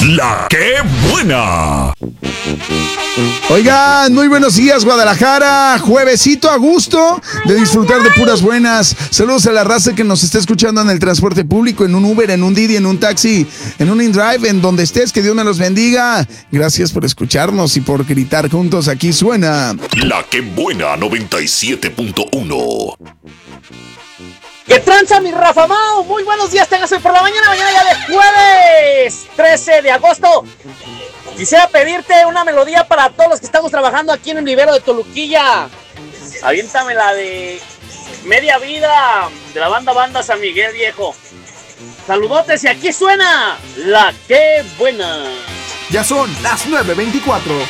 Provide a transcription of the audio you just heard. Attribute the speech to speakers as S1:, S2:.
S1: La que buena.
S2: Oigan, muy buenos días, Guadalajara. Juevesito a gusto de disfrutar de puras buenas. Saludos a la raza que nos está escuchando en el transporte público, en un Uber, en un Didi, en un taxi, en un InDrive, en donde estés. Que Dios me los bendiga. Gracias por escucharnos y por gritar juntos. Aquí suena
S1: La que buena 97.1.
S3: ¿Qué tranza, mi Rafa Mau? Muy buenos días, tengas hoy por la mañana ya de jueves 13 de agosto. Quisiera pedirte una melodía para todos los que estamos trabajando aquí en el vivero de Toluquilla. Aviéntame la de Media Vida, de la banda San Miguel, viejo. Saludotes y aquí suena La que buena.
S2: Ya son las 9:24.